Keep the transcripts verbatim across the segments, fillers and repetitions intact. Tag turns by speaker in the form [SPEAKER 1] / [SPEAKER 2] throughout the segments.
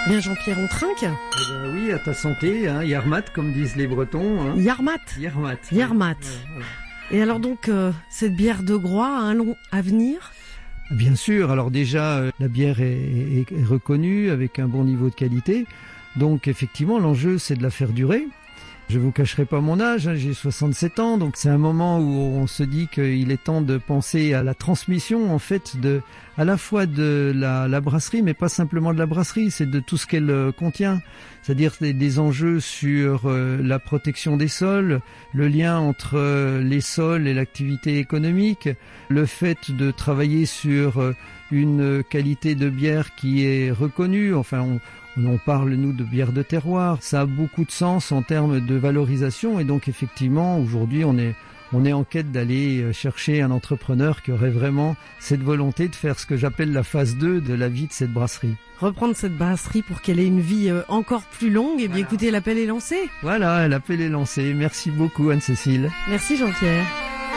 [SPEAKER 1] Bien Jean-Pierre, on trinque?
[SPEAKER 2] Eh ben oui, à ta santé, hein, Yarmat, comme disent les Bretons. Hein.
[SPEAKER 1] Yarmat.
[SPEAKER 2] Yarmat.
[SPEAKER 1] Yarmat.
[SPEAKER 2] Ouais, voilà.
[SPEAKER 1] Et alors donc, euh, cette bière de Groix a un long avenir?
[SPEAKER 2] Bien sûr, alors déjà, euh, la bière est, est, est reconnue avec un bon niveau de qualité. Donc effectivement, l'enjeu, c'est de la faire durer. Je vous cacherai pas mon âge, hein, j'ai soixante-sept ans, donc c'est un moment où on se dit qu'il est temps de penser à la transmission, en fait, de, à la fois de la, la brasserie, mais pas simplement de la brasserie, c'est de tout ce qu'elle euh, contient. C'est-à-dire des, des enjeux sur euh, la protection des sols, le lien entre euh, les sols et l'activité économique, le fait de travailler sur euh, une qualité de bière qui est reconnue, enfin on On parle, nous, de bière de terroir. Ça a beaucoup de sens en termes de valorisation. Et donc, effectivement, aujourd'hui, on est, on est en quête d'aller chercher un entrepreneur qui aurait vraiment cette volonté de faire ce que j'appelle la phase deux de la vie de cette brasserie.
[SPEAKER 1] Reprendre cette brasserie pour qu'elle ait une vie encore plus longue. Et bien,
[SPEAKER 2] Voilà.
[SPEAKER 1] Écoutez, l'appel est lancé.
[SPEAKER 2] Voilà, l'appel est lancé. Merci beaucoup, Anne-Cécile.
[SPEAKER 1] Merci Jean-Pierre.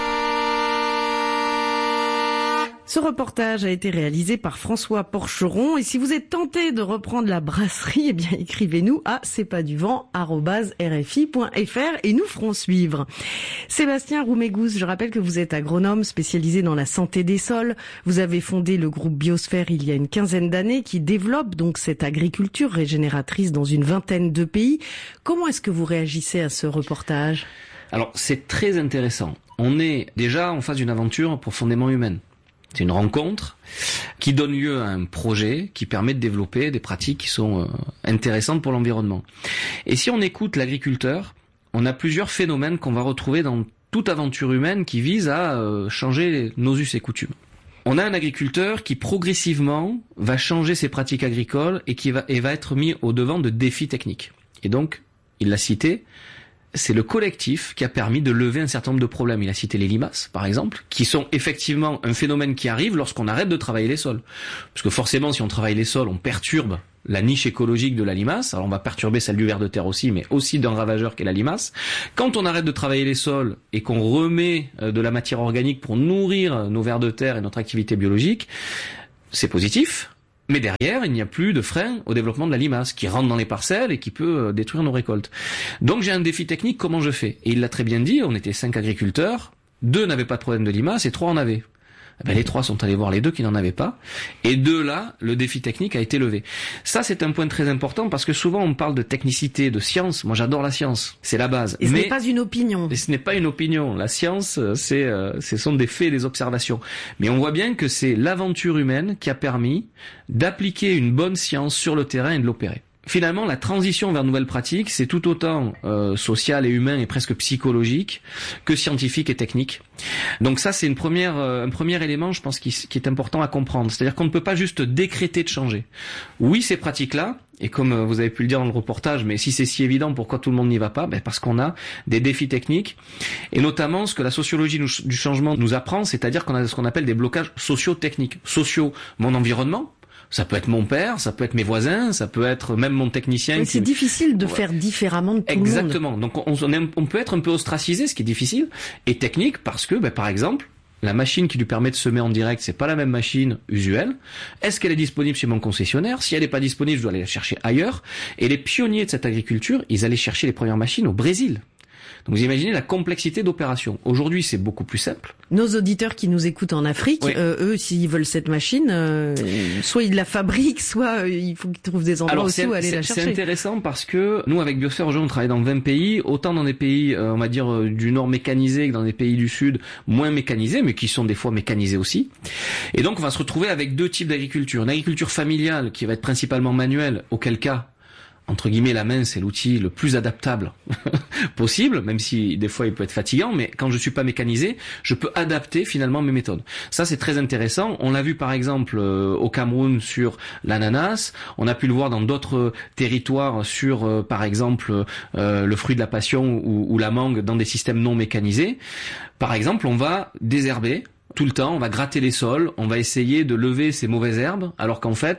[SPEAKER 1] Ce reportage a été réalisé par François Porcheron et si vous êtes tenté de reprendre la brasserie, eh bien écrivez-nous à c'est pas du vent arobase r f i point f r et nous ferons suivre. Sébastien Roumégous, je rappelle que vous êtes agronome spécialisé dans la santé des sols. Vous avez fondé le groupe Biosphère il y a une quinzaine d'années qui développe donc cette agriculture régénératrice dans une vingtaine de pays. Comment est-ce que vous réagissez à ce reportage?
[SPEAKER 3] Alors c'est très intéressant. On est déjà en face d'une aventure profondément humaine. C'est une rencontre qui donne lieu à un projet qui permet de développer des pratiques qui sont euh, intéressantes pour l'environnement. Et si on écoute l'agriculteur, on a plusieurs phénomènes qu'on va retrouver dans toute aventure humaine qui vise à euh, changer nos us et coutumes. On a un agriculteur qui progressivement va changer ses pratiques agricoles et qui va, et va être mis au devant de défis techniques. Et donc, il l'a cité, c'est le collectif qui a permis de lever un certain nombre de problèmes. Il a cité les limaces, par exemple, qui sont effectivement un phénomène qui arrive lorsqu'on arrête de travailler les sols. Parce que forcément, si on travaille les sols, on perturbe la niche écologique de la limace. Alors on va perturber celle du ver de terre aussi, mais aussi d'un ravageur qu'est la limace. Quand on arrête de travailler les sols et qu'on remet de la matière organique pour nourrir nos vers de terre et notre activité biologique, c'est positif. Mais derrière, il n'y a plus de frein au développement de la limace qui rentre dans les parcelles et qui peut détruire nos récoltes. Donc j'ai un défi technique, comment je fais? Et il l'a très bien dit, on était cinq agriculteurs, deux n'avaient pas de problème de limace et trois en avaient. Ben, les trois sont allés voir les deux qui n'en avaient pas. Et de là, le défi technique a été levé. Ça, c'est un point très important parce que souvent on parle de technicité, de science. Moi, j'adore la science. C'est la base.
[SPEAKER 1] Et ce
[SPEAKER 3] Mais
[SPEAKER 1] n'est pas une opinion.
[SPEAKER 3] Et ce n'est pas une opinion. La science, c'est, euh, ce sont des faits et des observations. Mais on voit bien que c'est l'aventure humaine qui a permis d'appliquer une bonne science sur le terrain et de l'opérer. Finalement, la transition vers de nouvelles pratiques, c'est tout autant euh, social et humain et presque psychologique que scientifique et technique. Donc ça, c'est une première, euh, un premier élément, je pense, qui, qui est important à comprendre. C'est-à-dire qu'on ne peut pas juste décréter de changer. Oui, ces pratiques-là, et comme euh, vous avez pu le dire dans le reportage, mais si c'est si évident, pourquoi tout le monde n'y va pas? Ben parce qu'on a des défis techniques, et notamment ce que la sociologie nous, du changement nous apprend, c'est-à-dire qu'on a ce qu'on appelle des blocages socio-techniques. Sociaux, mon environnement. Ça peut être mon père, ça peut être mes voisins, ça peut être même mon technicien.
[SPEAKER 1] Mais
[SPEAKER 3] qui...
[SPEAKER 1] c'est difficile de ouais. faire différemment de tout
[SPEAKER 3] Exactement.
[SPEAKER 1] le monde.
[SPEAKER 3] Donc on, on, on peut être un peu ostracisé, ce qui est difficile, et technique parce que, ben, par exemple, la machine qui lui permet de semer en direct, c'est pas la même machine usuelle. Est-ce qu'elle est disponible chez mon concessionnaire? Si elle n'est pas disponible, je dois aller la chercher ailleurs. Et les pionniers de cette agriculture, ils allaient chercher les premières machines au Brésil. Donc vous imaginez la complexité d'opération. Aujourd'hui, c'est beaucoup plus simple.
[SPEAKER 1] Nos auditeurs qui nous écoutent en Afrique, oui. euh, eux, s'ils veulent cette machine, euh, soit ils la fabriquent, soit euh, il faut qu'ils trouvent des endroits
[SPEAKER 3] Alors,
[SPEAKER 1] aussi où aller la chercher.
[SPEAKER 3] C'est intéressant parce que nous, avec Biosphère, aujourd'hui, on travaille dans vingt pays, autant dans des pays, euh, on va dire, euh, du nord mécanisés que dans des pays du sud moins mécanisés, mais qui sont des fois mécanisés aussi. Et donc, on va se retrouver avec deux types d'agriculture. Une agriculture familiale qui va être principalement manuelle, auquel cas, entre guillemets, la main, c'est l'outil le plus adaptable possible, même si des fois il peut être fatigant, mais quand je suis pas mécanisé, je peux adapter finalement mes méthodes. Ça, c'est très intéressant. On l'a vu par exemple euh, au Cameroun sur l'ananas, on a pu le voir dans d'autres territoires sur, euh, par exemple, euh, le fruit de la passion ou, ou la mangue dans des systèmes non mécanisés. Par exemple, on va désherber tout le temps, on va gratter les sols, on va essayer de lever ces mauvaises herbes, alors qu'en fait,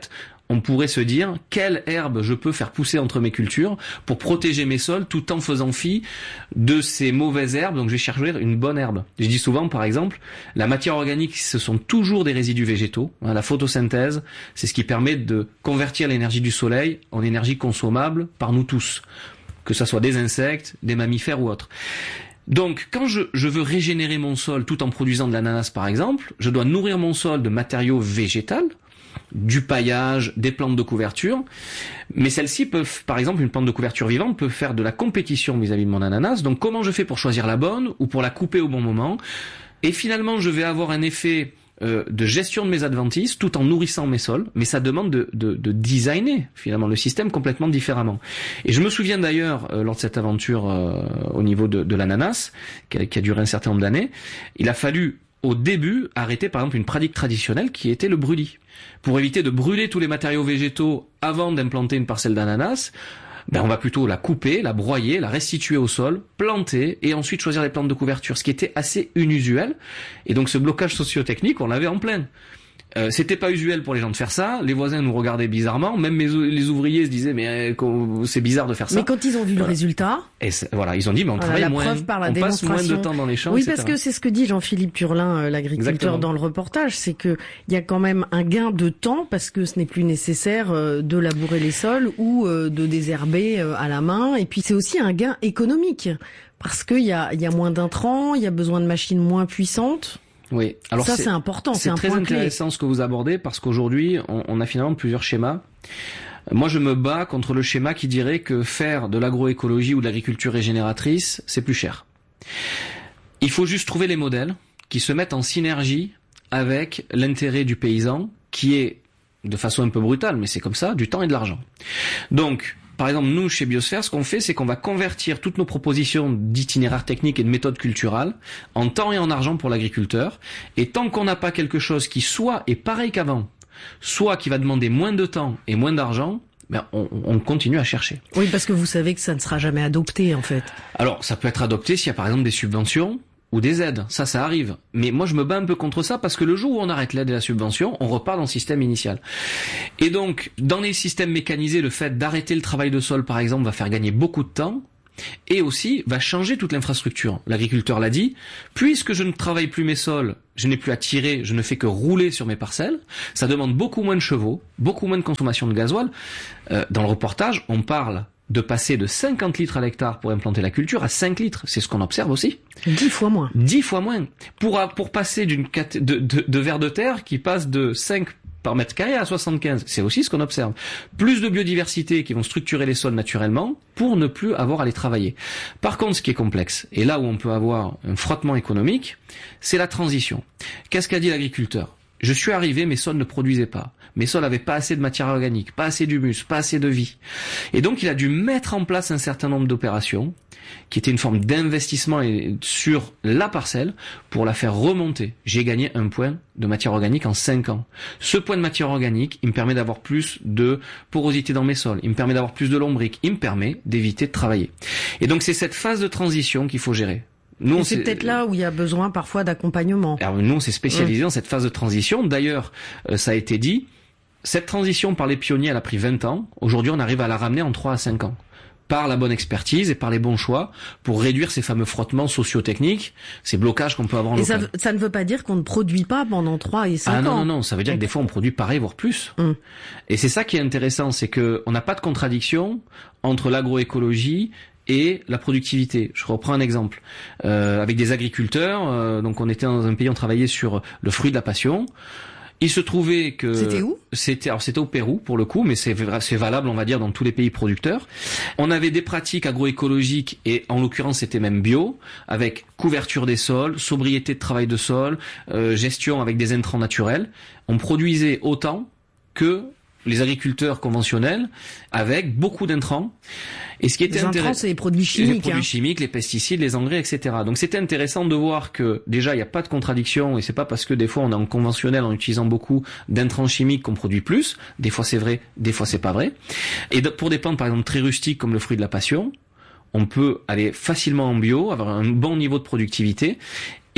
[SPEAKER 3] on pourrait se dire quelle herbe je peux faire pousser entre mes cultures pour protéger mes sols tout en faisant fi de ces mauvaises herbes. Donc je vais chercher une bonne herbe. Je dis souvent, par exemple, la matière organique, ce sont toujours des résidus végétaux. La photosynthèse, c'est ce qui permet de convertir l'énergie du soleil en énergie consommable par nous tous, que ce soit des insectes, des mammifères ou autres. Donc, quand je, je veux régénérer mon sol tout en produisant de l'ananas, par exemple, je dois nourrir mon sol de matériaux végétals, du paillage, des plantes de couverture, mais celles-ci peuvent, par exemple, une plante de couverture vivante peut faire de la compétition vis-à-vis de mon ananas. Donc, comment je fais pour choisir la bonne ou pour la couper au bon moment? Et finalement, je vais avoir un effet Euh, de gestion de mes adventices tout en nourrissant mes sols, mais ça demande de, de, de designer finalement le système complètement différemment. Et je me souviens d'ailleurs euh, lors de cette aventure euh, au niveau de, de l'ananas qui a, qui a duré un certain nombre d'années, il a fallu au début arrêter par exemple une pratique traditionnelle qui était le brûlis. Pour éviter de brûler tous les matériaux végétaux avant d'implanter une parcelle d'ananas, ben on va plutôt la couper, la broyer, la restituer au sol, planter et ensuite choisir les plantes de couverture, ce qui était assez inusuel. Et donc ce blocage socio-technique, on l'avait en plein. Euh, c'était pas usuel pour les gens de faire ça, les voisins nous regardaient bizarrement, même mes, les ouvriers se disaient mais euh, c'est bizarre de faire ça.
[SPEAKER 1] Mais quand ils ont vu
[SPEAKER 3] voilà.
[SPEAKER 1] le résultat,
[SPEAKER 3] et voilà, ils ont dit mais on
[SPEAKER 1] voilà,
[SPEAKER 3] travaille
[SPEAKER 1] la
[SPEAKER 3] moins,
[SPEAKER 1] preuve par la
[SPEAKER 3] on passe moins de temps dans les champs,
[SPEAKER 1] oui,
[SPEAKER 3] et cetera.
[SPEAKER 1] parce que c'est ce que dit Jean-Philippe Turlin, euh, l'agriculteur, Exactement. Dans le reportage, c'est que il y a quand même un gain de temps parce que ce n'est plus nécessaire euh, de labourer les sols ou euh, de désherber euh, à la main, et puis c'est aussi un gain économique parce qu'il y a, il y a moins d'intrants, il y a besoin de machines moins puissantes.
[SPEAKER 3] Oui, alors
[SPEAKER 1] ça c'est, c'est important, c'est, c'est un
[SPEAKER 3] très
[SPEAKER 1] point
[SPEAKER 3] intéressant
[SPEAKER 1] clé.
[SPEAKER 3] Ce que vous abordez parce qu'aujourd'hui on, on a finalement plusieurs schémas. Moi je me bats contre le schéma qui dirait que faire de l'agroécologie ou de l'agriculture régénératrice c'est plus cher. Il faut juste trouver les modèles qui se mettent en synergie avec l'intérêt du paysan qui est, de façon un peu brutale, mais c'est comme ça, du temps et de l'argent. Donc par exemple, nous, chez Biosphère, ce qu'on fait, c'est qu'on va convertir toutes nos propositions d'itinéraires techniques et de méthodes culturales en temps et en argent pour l'agriculteur. Et tant qu'on n'a pas quelque chose qui soit est pareil qu'avant, soit qui va demander moins de temps et moins d'argent, ben on, on continue à chercher.
[SPEAKER 1] Oui, parce que vous savez que ça ne sera jamais adopté, en fait.
[SPEAKER 3] Alors, ça peut être adopté s'il y a par exemple des subventions ou des aides. Ça, ça arrive. Mais moi, je me bats un peu contre ça parce que le jour où on arrête l'aide et la subvention, on repart dans le système initial. Et donc, dans les systèmes mécanisés, le fait d'arrêter le travail de sol, par exemple, va faire gagner beaucoup de temps et aussi va changer toute l'infrastructure. L'agriculteur l'a dit, puisque je ne travaille plus mes sols, je n'ai plus à tirer, je ne fais que rouler sur mes parcelles, ça demande beaucoup moins de chevaux, beaucoup moins de consommation de gasoil. Euh, dans le reportage, on parle de passer de cinquante litres à l'hectare pour implanter la culture à cinq litres. C'est ce qu'on observe aussi.
[SPEAKER 1] dix fois moins.
[SPEAKER 3] dix fois moins. Pour, pour passer d'une de, de, de vers de terre qui passe de cinq par mètre carré à soixante-quinze. C'est aussi ce qu'on observe. Plus de biodiversité qui vont structurer les sols naturellement pour ne plus avoir à les travailler. Par contre, ce qui est complexe, et là où on peut avoir un frottement économique, c'est la transition. Qu'est-ce qu'a dit l'agriculteur ? Je suis arrivé, mes sols ne produisaient pas. Mes sols avaient pas assez de matière organique, pas assez d'humus, pas assez de vie. Et donc, il a dû mettre en place un certain nombre d'opérations qui étaient une forme d'investissement sur la parcelle pour la faire remonter. J'ai gagné un point de matière organique en cinq ans. Ce point de matière organique, il me permet d'avoir plus de porosité dans mes sols, il me permet d'avoir plus de lombric, il me permet d'éviter de travailler. Et donc, c'est cette phase de transition qu'il faut gérer. Nous,
[SPEAKER 1] c'est peut-être là où il y a besoin parfois d'accompagnement.
[SPEAKER 3] Alors nous, on s'est spécialisé
[SPEAKER 1] mmh.
[SPEAKER 3] dans cette phase de transition. D'ailleurs, euh, ça a été dit, cette transition par les pionniers, elle a pris vingt ans. Aujourd'hui, on arrive à la ramener en trois à cinq ans. Par la bonne expertise et par les bons choix pour réduire ces fameux frottements socio-techniques, ces blocages qu'on peut avoir en
[SPEAKER 1] et
[SPEAKER 3] local.
[SPEAKER 1] Ça, ça ne veut pas dire qu'on ne produit pas pendant trois et cinq ans.
[SPEAKER 3] Ah non, non, non, ça veut dire que des fois on produit pareil, voire plus. Mmh. Et c'est ça qui est intéressant, c'est que on n'a pas de contradiction entre l'agroécologie et la productivité. Je reprends un exemple. Euh, avec des agriculteurs, euh, donc on était dans un pays, on travaillait sur le fruit de la passion. Il se trouvait que...
[SPEAKER 1] C'était où ?
[SPEAKER 3] C'était, alors c'était au Pérou pour le coup, mais c'est, c'est valable, on va dire, dans tous les pays producteurs. On avait des pratiques agroécologiques et en l'occurrence c'était même bio, avec couverture des sols, sobriété de travail de sol, euh, gestion avec des intrants naturels. On produisait autant que les agriculteurs conventionnels avec beaucoup d'intrants. Et ce qui était
[SPEAKER 1] les intrants,
[SPEAKER 3] intéressant,
[SPEAKER 1] c'est les produits chimiques.
[SPEAKER 3] Les produits
[SPEAKER 1] hein.
[SPEAKER 3] chimiques, les pesticides, les engrais, et cetera. Donc c'était intéressant de voir que déjà il n'y a pas de contradiction et c'est pas parce que des fois on est en conventionnel en utilisant beaucoup d'intrants chimiques qu'on produit plus. Des fois c'est vrai, des fois c'est pas vrai. Et pour des plantes par exemple très rustiques comme le fruit de la passion, on peut aller facilement en bio, avoir un bon niveau de productivité.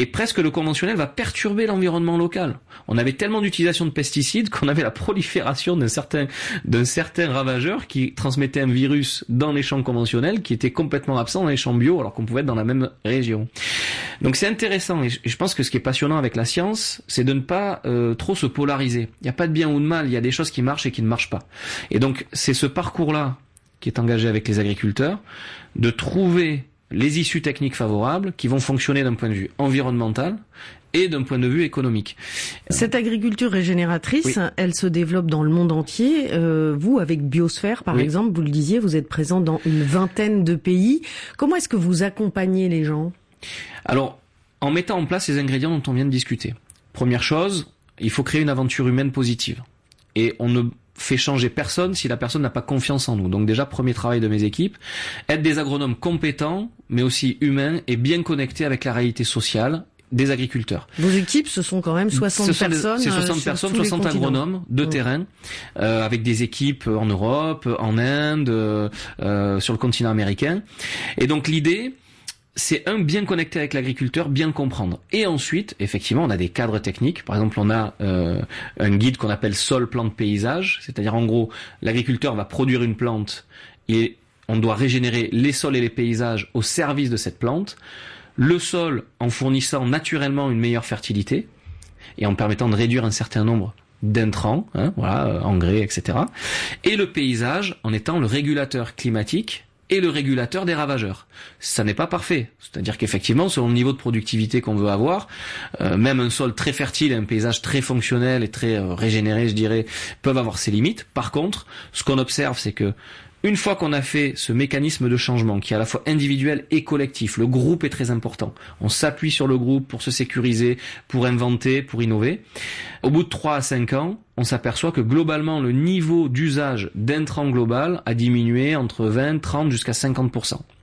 [SPEAKER 3] Et presque le conventionnel va perturber l'environnement local. On avait tellement d'utilisation de pesticides qu'on avait la prolifération d'un certain, d'un certain ravageur qui transmettait un virus dans les champs conventionnels qui était complètement absent dans les champs bio alors qu'on pouvait être dans la même région. Donc c'est intéressant et je pense que ce qui est passionnant avec la science, c'est de ne pas euh, trop se polariser. Il n'y a pas de bien ou de mal, il y a des choses qui marchent et qui ne marchent pas. Et donc c'est ce parcours-là qui est engagé avec les agriculteurs, de trouver les issues techniques favorables qui vont fonctionner d'un point de vue environnemental et d'un point de vue économique.
[SPEAKER 1] Cette agriculture régénératrice, oui. elle se développe dans le monde entier. Euh, vous, avec Biosphère, par oui. exemple, vous le disiez, vous êtes présent dans une vingtaine de pays. Comment est-ce que vous accompagnez les gens ?
[SPEAKER 3] Alors, en mettant en place les ingrédients dont on vient de discuter. Première chose, il faut créer une aventure humaine positive. Et on ne fait changer personne si la personne n'a pas confiance en nous. Donc déjà, premier travail de mes équipes, être des agronomes compétents, mais aussi humains et bien connectés avec la réalité sociale des agriculteurs.
[SPEAKER 1] Vos équipes, ce sont quand même soixante
[SPEAKER 3] ce
[SPEAKER 1] personnes.
[SPEAKER 3] C'est soixante personnes, soixante agronomes de mmh. terrain, euh, avec des équipes en Europe, en Inde, euh, sur le continent américain. Et donc l'idée, c'est un, bien connecter avec l'agriculteur, bien le comprendre. Et ensuite, effectivement, on a des cadres techniques. Par exemple, on a euh, un guide qu'on appelle sol, plante, paysage. C'est-à-dire, en gros, l'agriculteur va produire une plante et on doit régénérer les sols et les paysages au service de cette plante. Le sol en fournissant naturellement une meilleure fertilité et en permettant de réduire un certain nombre d'intrants, hein, voilà, euh, engrais, et cetera. Et le paysage en étant le régulateur climatique et le régulateur des ravageurs. Ça n'est pas parfait. C'est-à-dire qu'effectivement, selon le niveau de productivité qu'on veut avoir, euh, même un sol très fertile et un paysage très fonctionnel et très euh, régénéré, je dirais, peuvent avoir ses limites. Par contre, ce qu'on observe, c'est que une fois qu'on a fait ce mécanisme de changement qui est à la fois individuel et collectif, le groupe est très important. On s'appuie sur le groupe pour se sécuriser, pour inventer, pour innover. Au bout de trois à cinq ans, on s'aperçoit que globalement, le niveau d'usage d'intrants global a diminué entre vingt, trente jusqu'à cinquante pour cent.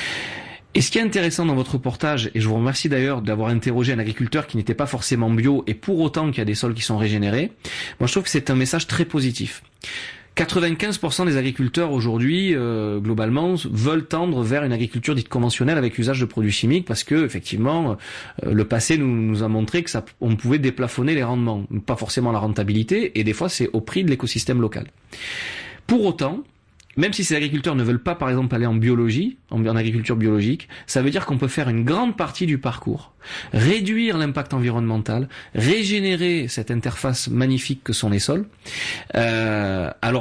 [SPEAKER 3] Et ce qui est intéressant dans votre reportage, et je vous remercie d'ailleurs d'avoir interrogé un agriculteur qui n'était pas forcément bio et pour autant qu'il y a des sols qui sont régénérés, moi je trouve que c'est un message très positif. quatre-vingt-quinze pour cent des agriculteurs aujourd'hui, euh, globalement, veulent tendre vers une agriculture dite conventionnelle avec usage de produits chimiques parce que, effectivement, euh, le passé nous, nous a montré que ça, on pouvait déplafonner les rendements, pas forcément la rentabilité, et des fois c'est au prix de l'écosystème local. Pour autant, même si ces agriculteurs ne veulent pas, par exemple, aller en biologie, en, en agriculture biologique, ça veut dire qu'on peut faire une grande partie du parcours. Réduire l'impact environnemental, régénérer cette interface magnifique que sont les sols, euh, alors